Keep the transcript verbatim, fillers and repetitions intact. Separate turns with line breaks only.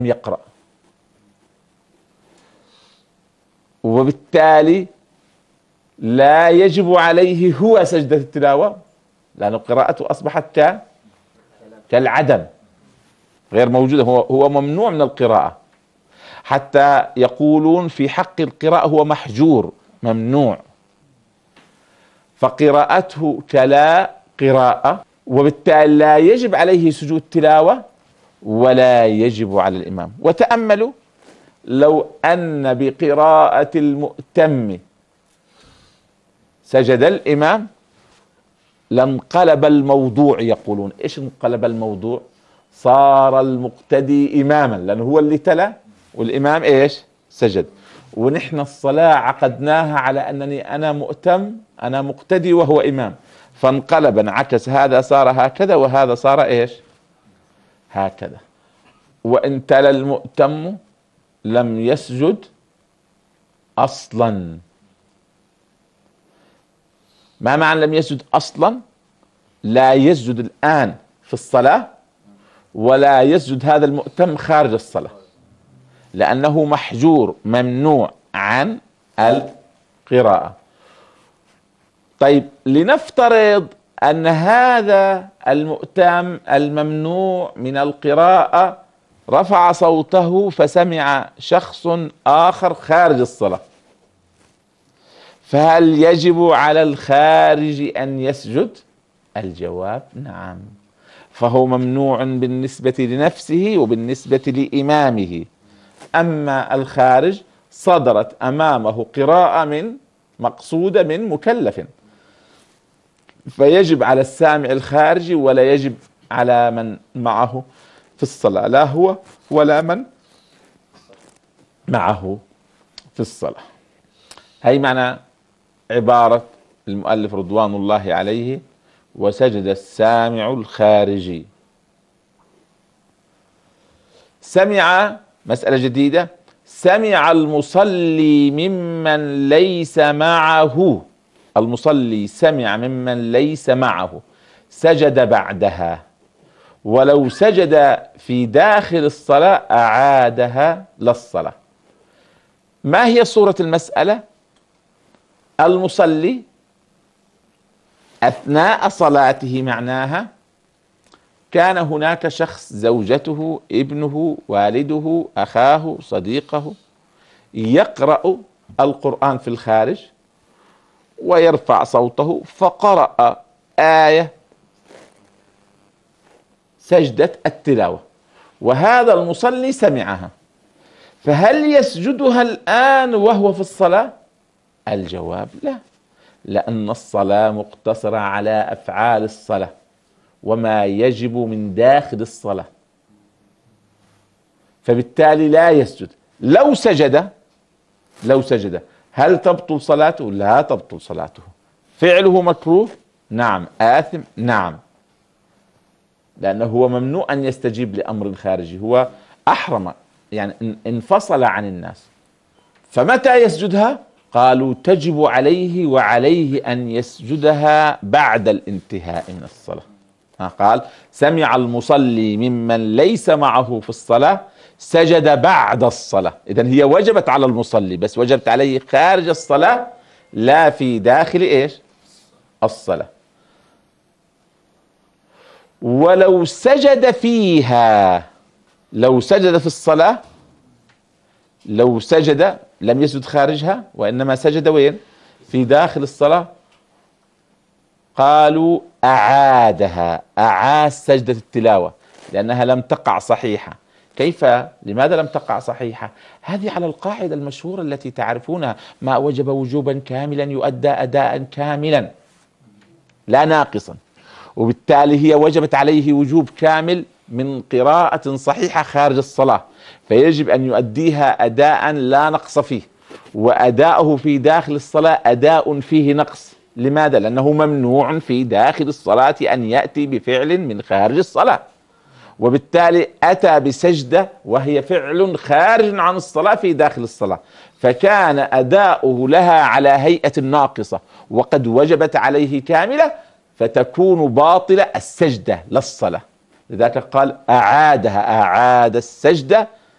يقرأ، وبالتالي لا يجب عليه هو سجدة التلاوة، لأن قراءته أصبحت كالعدم، غير موجودة، هو هو ممنوع من القراءة، حتى يقولون في حق القراءة هو محجور ممنوع، فقراءته كلا قراءة، وبالتالي لا يجب عليه سجود تلاوة ولا يجب على الإمام. وتأملوا لو أن بقراءة المؤتم سجد الإمام لانقلب الموضوع. يقولون إيش انقلب الموضوع؟ صار المقتدي إماما، لأنه هو اللي تلا والإمام إيش سجد، ونحن الصلاة عقدناها على أنني أنا مؤتم أنا مقتدي وهو إمام، فانقلب انعكس، هذا صار هكذا وهذا صار إيش هكذا. وإن تلا المؤتم لم يسجد أصلا. ما معنى لم يسجد أصلا؟ لا يسجد الآن في الصلاة ولا يسجد هذا المؤتم خارج الصلاة، لأنه محجور ممنوع عن القراءة. طيب لنفترض أن هذا المؤتم الممنوع من القراءة رفع صوته فسمع شخص آخر خارج الصلاة، فهل يجب على الخارج أن يسجد؟ الجواب نعم، فهو ممنوع بالنسبة لنفسه وبالنسبة لإمامه. أما الخارج صدرت أمامه قراءة من مقصودة من مكلف، فيجب على السامع الخارجي ولا يجب على من معه في الصلاة، لا هو ولا من معه في الصلاة. هي معنى عبارة المؤلف رضوان الله عليه وسجد السامع الخارجي. سمع، مسألة جديدة، سمع المصلي ممن ليس معه، المصلي سمع ممن ليس معه سجد بعدها، ولو سجد في داخل الصلاة أعادها للصلاة. ما هي صورة المسألة؟ المصلي أثناء صلاته معناها كان هناك شخص، زوجته، ابنه، والده، أخاه، صديقه، يقرأ القرآن في الخارج ويرفع صوته فقرأ آية سجدة التلاوة، وهذا المصلي سمعها، فهل يسجدها الآن وهو في الصلاة؟ الجواب لا، لأن الصلاة مقتصرة على أفعال الصلاة وما يجب من داخل الصلاة، فبالتالي لا يسجد. لو سجد لو سجد هل تبطل صلاته؟ لا تبطل صلاته. فعله مكروه؟ نعم. آثم؟ نعم، لأنه هو ممنوع أن يستجيب لأمر خارجي، هو أحرم، يعني انفصل عن الناس. فمتى يسجدها؟ قالوا تجب عليه وعليه أن يسجدها بعد الانتهاء من الصلاة. قال سمع المصلي ممن ليس معه في الصلاة سجد بعد الصلاة، إذن هي وجبت على المصلي، بس وجبت عليه خارج الصلاة لا في داخل إيش الصلاة. ولو سجد فيها، لو سجد في الصلاة، لو سجد لم يسجد خارجها وإنما سجد وين؟ في داخل الصلاة، قالوا أعادها، أعاد سجدة التلاوة لأنها لم تقع صحيحة. كيف؟ لماذا لم تقع صحيحة؟ هذه على القاعدة المشهورة التي تعرفونها، ما وجب وجوبا كاملا يؤدى أداء كاملا لا ناقصا، وبالتالي هي وجبت عليه وجوب كامل من قراءة صحيحة خارج الصلاة، فيجب أن يؤديها أداء لا نقص فيه، وأداؤه في داخل الصلاة أداء فيه نقص. لماذا؟ لأنه ممنوع في داخل الصلاة أن يأتي بفعل من خارج الصلاة، وبالتالي أتى بسجدة وهي فعل خارج عن الصلاة في داخل الصلاة، فكان أداؤه لها على هيئة ناقصة وقد وجبت عليه كاملة، فتكون باطلة السجدة للصلاة. لذلك قال أعادها، أعاد السجدة